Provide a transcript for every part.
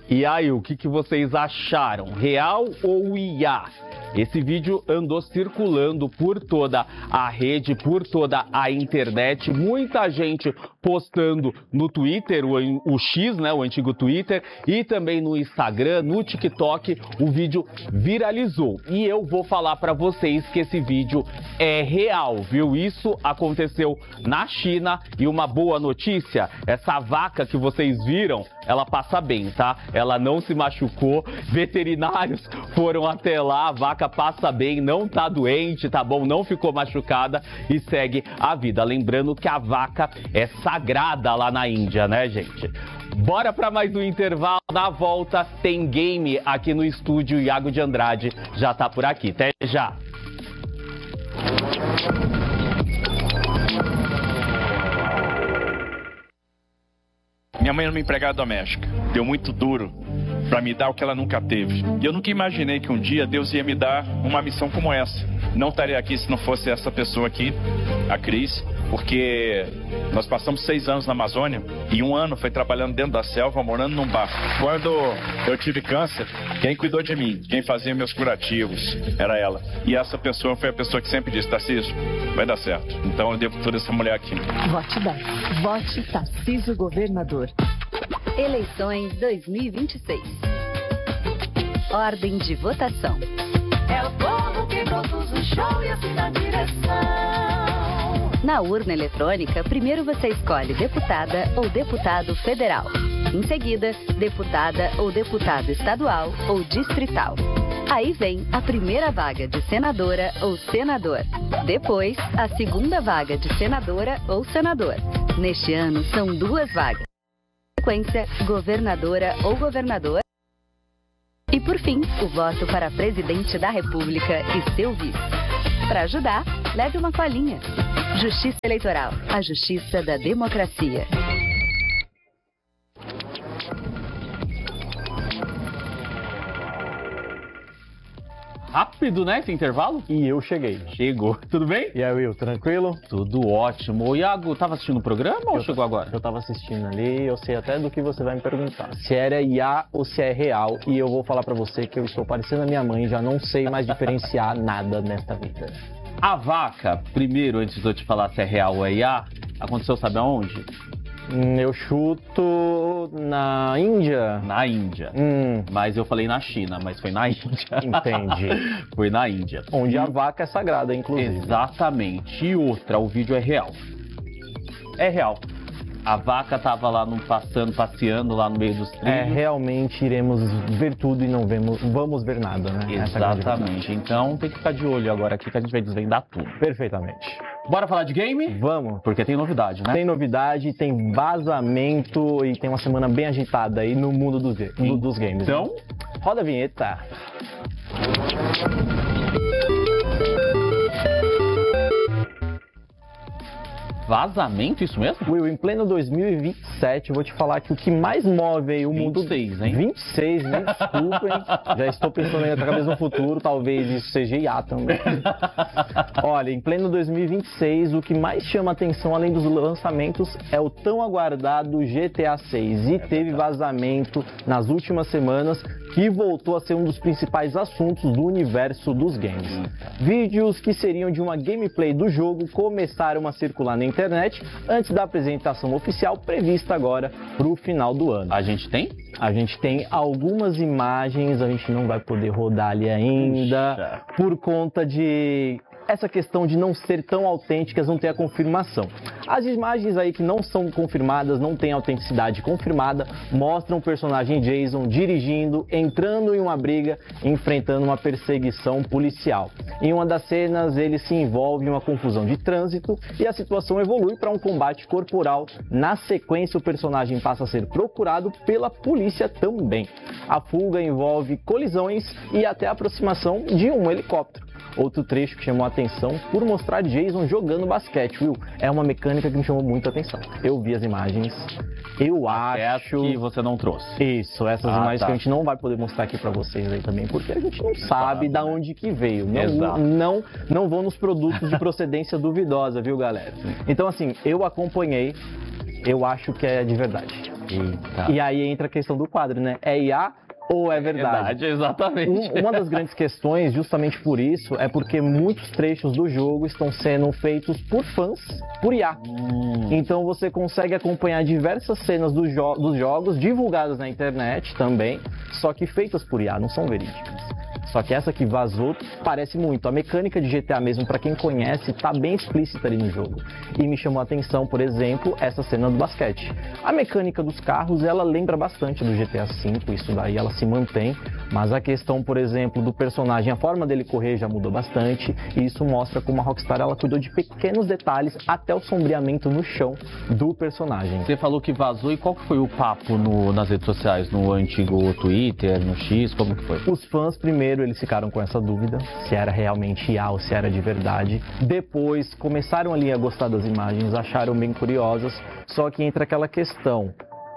E aí, o que vocês acharam? Real ou IA? Esse vídeo andou circulando por toda a rede, por toda a internet. Muita gente postando no Twitter, o X, né, o antigo Twitter, e também no Instagram, no TikTok. O vídeo viralizou. E eu vou falar para vocês que esse vídeo é real, viu? Isso aconteceu na China e uma boa notícia, essa vaca que vocês viram, ela passa bem, tá? Ela não se machucou, veterinários foram até lá, a vaca passa bem, não tá doente, tá bom? Não ficou machucada e segue a vida. Lembrando que a vaca é sagrada lá na Índia, né, gente? Bora para mais um intervalo. Na volta tem game aqui no estúdio. Iago de Andrade já tá por aqui. Até já! Minha mãe era uma empregada doméstica. Deu muito duro para me dar o que ela nunca teve. E eu nunca imaginei que um dia Deus ia me dar uma missão como essa. Não estaria aqui se não fosse essa pessoa aqui, a Cris, porque nós passamos 6 anos na Amazônia e 1 ano foi trabalhando dentro da selva, morando num bar. Quando eu tive câncer, quem cuidou de mim, quem fazia meus curativos, era ela. E essa pessoa foi a pessoa que sempre disse: Tarcísio, vai dar certo. Então eu devo tudo essa mulher aqui. Vote 10. Vote Tarcísio Governador. Eleições 2026. Ordem de votação. É o povo que produz o show e assina a direção. Na urna eletrônica, primeiro você escolhe deputada ou deputado federal. Em seguida, deputada ou deputado estadual ou distrital. Aí vem a primeira vaga de senadora ou senador. Depois, a segunda vaga de senadora ou senador. Neste ano, são 2 vagas. Sequência, governadora ou governador. E por fim, o voto para presidente da República e seu vice. Para ajudar, leve uma colinha. Justiça Eleitoral, a justiça da democracia. Rápido, né, esse intervalo? E eu cheguei. Chegou. Tudo bem? E aí, Will, tranquilo? Tudo ótimo. O Iago, tava assistindo o programa ou chegou agora? Eu tava assistindo ali, eu sei até do que você vai me perguntar. Se era IA ou se é real. E eu vou falar pra você que eu estou parecendo a minha mãe, já não sei mais diferenciar nada nesta vida. A vaca, primeiro, antes de eu te falar se é real ou é IA, aconteceu sabe aonde? Eu chuto na Índia. Na Índia. Mas eu falei na China, mas foi na Índia. Entendi. Foi na Índia. Onde a vaca é sagrada, inclusive. Exatamente. E outra, o vídeo é real. É real. A vaca tava lá passeando lá no meio dos trilhos. Realmente iremos ver tudo e não vamos ver nada, né? Exatamente. Então tem que ficar de olho agora aqui que a gente vai desvendar tudo. Perfeitamente. Bora falar de game? Vamos. Porque tem novidade, né? Tem novidade, tem vazamento e tem uma semana bem agitada aí no mundo dos games. Então, né? Roda a vinheta. Vazamento, isso mesmo? Will, em pleno 2027, eu vou te falar que o que mais move aí o mundo... 26, hein? 26, né? Desculpem. Já estou pensando aí na cabeça no futuro, talvez isso seja IA também. Olha, em pleno 2026, o que mais chama atenção, além dos lançamentos, é o tão aguardado GTA 6. E teve vazamento nas últimas semanas, que voltou a ser um dos principais assuntos do universo dos games. Vídeos que seriam de uma gameplay do jogo começaram a circular na internet antes da apresentação oficial prevista agora para o final do ano. A gente tem? A gente tem algumas imagens, a gente não vai poder rodar ali ainda, por conta de essa questão de não ser tão autênticas, não ter a confirmação. As imagens aí que não são confirmadas, não têm autenticidade confirmada, mostram o personagem Jason dirigindo, entrando em uma briga, enfrentando uma perseguição policial. Em uma das cenas, ele se envolve em uma confusão de trânsito e a situação evolui para um combate corporal. Na sequência, o personagem passa a ser procurado pela polícia também. A fuga envolve colisões e até a aproximação de um helicóptero. Outro trecho que chamou a atenção por mostrar Jason jogando basquete, Will. É uma mecânica que me chamou muita atenção. Eu vi as imagens, eu acho... que você não trouxe. Isso, essas imagens que a gente não vai poder mostrar aqui pra vocês aí também, porque a gente não sabe da onde que veio. Não vão nos produtos de procedência duvidosa, viu, galera? Então, assim, eu acompanhei, eu acho que é de verdade. Eita. E aí entra a questão do quadro, né? É IA ou é verdade? Exatamente. Uma das grandes questões, justamente por isso, é porque muitos trechos do jogo estão sendo feitos por fãs, por IA. Então você consegue acompanhar diversas cenas dos jogos, divulgadas na internet também, só que feitas por IA, não são verídicas. Só que essa que vazou parece muito. A mecânica de GTA mesmo, para quem conhece, tá bem explícita ali no jogo. E me chamou a atenção, por exemplo, essa cena do basquete. A mecânica dos carros, ela lembra bastante do GTA V, isso daí ela se mantém. Mas a questão, por exemplo, do personagem, a forma dele correr já mudou bastante. E isso mostra como a Rockstar, ela cuidou de pequenos detalhes, até o sombreamento no chão do personagem. Você falou que vazou, e qual que foi o papo nas redes sociais? No antigo Twitter, no X, como que foi? Os fãs, primeiro, eles ficaram com essa dúvida, se era realmente IA ou se era de verdade. Depois, começaram ali a gostar das imagens, acharam bem curiosas, só que entra aquela questão.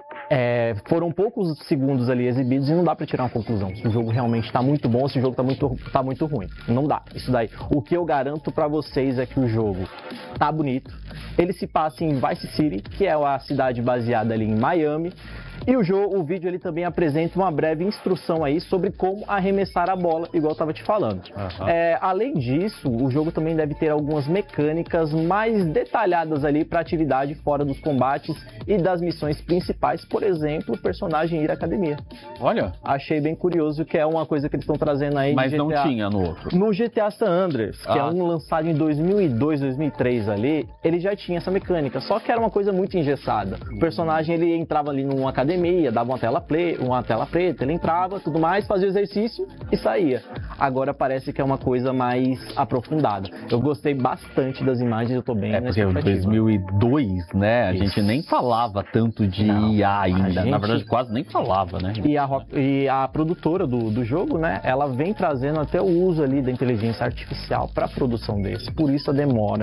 Foram poucos segundos ali exibidos e não dá pra tirar uma conclusão. Se o jogo realmente tá muito bom ou se o jogo tá muito ruim. Não dá. Isso daí. O que eu garanto pra vocês é que o jogo tá bonito. Ele se passa em Vice City, que é a cidade baseada ali em Miami. E o vídeo ele também apresenta uma breve instrução aí sobre como arremessar a bola, igual eu estava te falando. Além disso, o jogo também deve ter algumas mecânicas mais detalhadas ali para atividade fora dos combates e das missões principais. Por exemplo, o personagem ir à academia. Olha. Achei bem curioso, que é uma coisa que eles estão trazendo aí. Mas de GTA. não tinha no outro. No GTA San Andreas, que é um lançado em 2002, 2003 ali, ele já tinha essa mecânica, só que era uma coisa muito engessada. O personagem ele entrava ali numa academia, dava uma tela preta, ele entrava, tudo mais, fazia o exercício e saía. Agora parece que é uma coisa mais aprofundada. Eu gostei bastante das imagens, eu tô bem na porque expectativa. em 2002, né, a gente nem falava tanto de IA ainda, na verdade quase nem falava, né? E a produtora do jogo, né, ela vem trazendo até o uso ali da inteligência artificial para a produção desse, por isso a demora.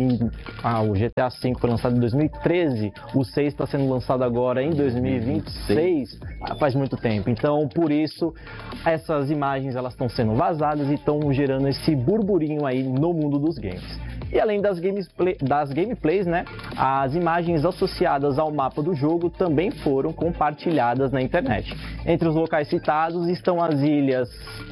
O GTA V foi lançado em 2013, o 6 está sendo lançado agora em 2026, faz muito tempo. Então, por isso, essas imagens elas estão sendo vazadas e estão gerando esse burburinho aí no mundo dos games. E além das gameplays, né, as imagens associadas ao mapa do jogo também foram compartilhadas na internet. Entre os locais citados estão as ilhas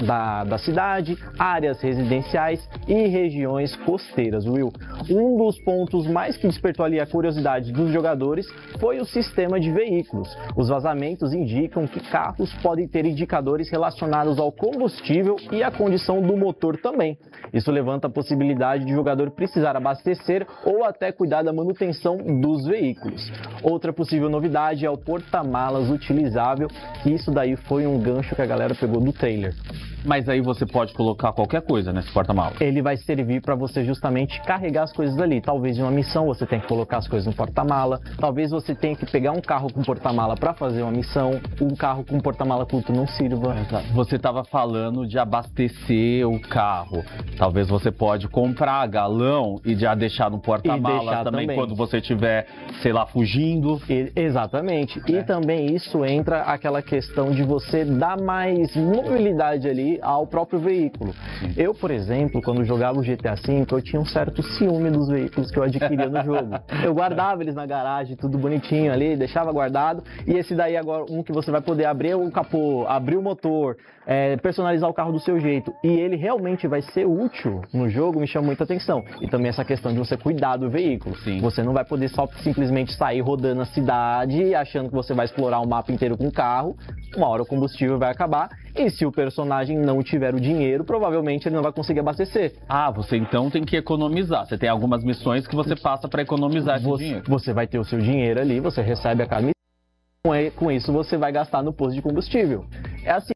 da cidade, áreas residenciais e regiões costeiras, Will. Um dos pontos mais que despertou ali a curiosidade dos jogadores foi o sistema de veículos. Os vazamentos indicam que carros podem ter indicadores relacionados ao combustível e à condição do motor também. Isso levanta a possibilidade de o jogador precisar abastecer ou até cuidar da manutenção dos veículos. Outra possível novidade é o porta-malas utilizável, que isso daí foi um gancho que a galera pegou do trailer. Mas aí você pode colocar qualquer coisa nesse porta-malas. Ele vai servir para você justamente carregar as coisas ali. Talvez em uma missão você tenha que colocar as coisas no porta-mala. Talvez você tenha que pegar um carro com porta-mala para fazer uma missão. Um carro com porta-mala curto não sirva. Você estava falando de abastecer o carro. Talvez você pode comprar galão e já deixar no porta-malas também quando você estiver, sei lá, fugindo. Exatamente. E também isso entra aquela questão de você dar mais mobilidade ali ao próprio veículo. Eu, por exemplo, quando jogava o GTA V, eu tinha um certo ciúme dos veículos que eu adquiria no jogo. Eu guardava eles na garagem, tudo bonitinho ali, deixava guardado. E esse daí agora, um que você vai poder abrir o capô, abrir o motor, personalizar o carro do seu jeito, e ele realmente vai ser útil no jogo, me chama muita atenção. E também essa questão de você cuidar do veículo. Sim. Você não vai poder só simplesmente sair rodando a cidade, achando que você vai explorar o mapa inteiro com o carro. Uma hora o combustível vai acabar, e se o personagem não tiver o dinheiro, provavelmente ele não vai conseguir abastecer. Você então tem que economizar. Você tem algumas missões que você passa para economizar esse dinheiro. Você vai ter o seu dinheiro ali, você recebe a cada missão, com isso você vai gastar no posto de combustível. É assim.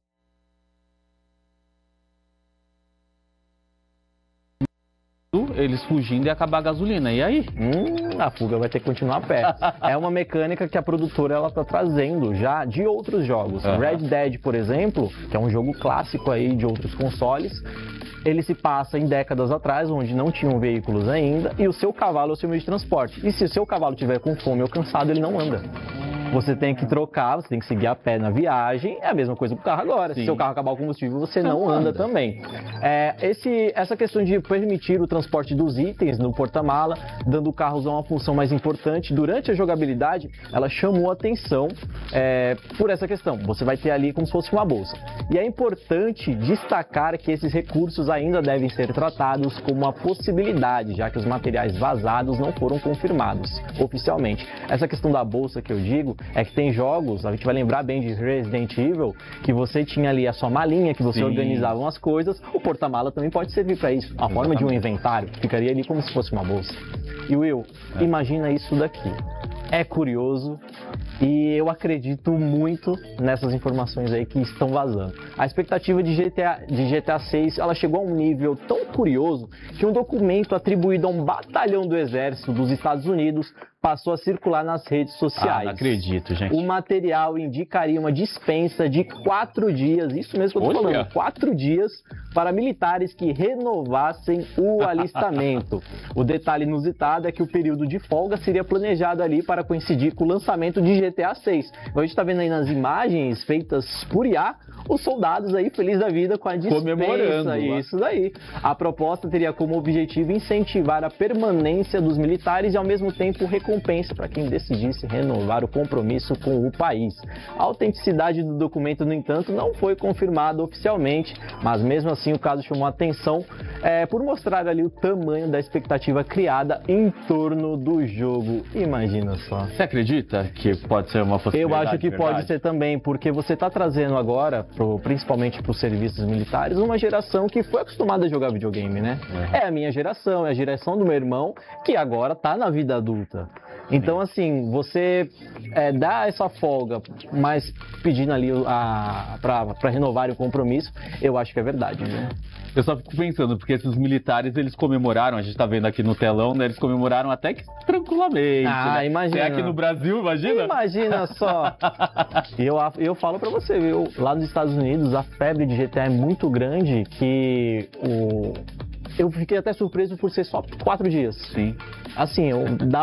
Eles fugindo e acabar a gasolina, e aí? A fuga vai ter que continuar a pé. É uma mecânica que a produtora ela tá trazendo já de outros jogos. Red Dead, por exemplo, que é um jogo clássico aí de outros consoles, ele se passa em décadas atrás, onde não tinham veículos ainda, e o seu cavalo é o seu meio de transporte. E se o seu cavalo estiver com fome ou cansado, ele não anda. Você tem que trocar, você tem que seguir a pé na viagem. É a mesma coisa pro carro agora. Sim. Se seu carro acabar o combustível, você não anda também. Essa questão de permitir o transporte dos itens no porta-mala, dando o carro usar uma função mais importante, durante a jogabilidade, ela chamou a atenção por essa questão. Você vai ter ali como se fosse uma bolsa. E é importante destacar que esses recursos ainda devem ser tratados como uma possibilidade, já que os materiais vazados não foram confirmados oficialmente. Essa questão da bolsa que eu digo é que tem jogos, a gente vai lembrar bem de Resident Evil, que você tinha ali a sua malinha, que você organizava as coisas. O porta-mala também pode servir para isso, a forma de um inventário, ficaria ali como se fosse uma bolsa. E Will, imagina isso daqui. É curioso e eu acredito muito nessas informações aí que estão vazando. A expectativa de GTA 6, ela chegou a um nível tão curioso que um documento atribuído a um batalhão do Exército dos Estados Unidos passou a circular nas redes sociais. Não acredito, gente. O material indicaria uma dispensa de 4 dias, isso mesmo que eu tô falando, 4 dias para militares que renovassem o alistamento. O detalhe inusitado é que o período de folga seria planejado ali para coincidir com o lançamento de GTA 6. A gente está vendo aí nas imagens feitas por IA, os soldados aí felizes da vida com a dispensa. Comemorando. Isso daí. A proposta teria como objetivo incentivar a permanência dos militares e ao mesmo tempo recompensa para quem decidisse renovar o compromisso com o país. A autenticidade do documento, no entanto, não foi confirmada oficialmente, mas mesmo assim o caso chamou a atenção por mostrar ali o tamanho da expectativa criada em torno do jogo. Imagina só. Você acredita que pode ser uma possibilidade? Eu acho que pode ser também, porque você está trazendo agora, principalmente para os serviços militares, uma geração que foi acostumada a jogar videogame, né? É a minha geração, é a geração do meu irmão, que agora está na vida adulta. Então, assim, você dá essa folga, mas pedindo ali para renovar o compromisso, eu acho que é verdade, né? Eu só fico pensando, porque esses militares, eles comemoraram, a gente tá vendo aqui no telão, né? Eles comemoraram até que tranquilamente, né? Imagina. Aqui no Brasil, imagina? Imagina só. E eu falo pra você, viu? Lá nos Estados Unidos, a febre de GTA é muito grande que eu fiquei até surpreso por ser só 4 dias. Sim. Assim, dá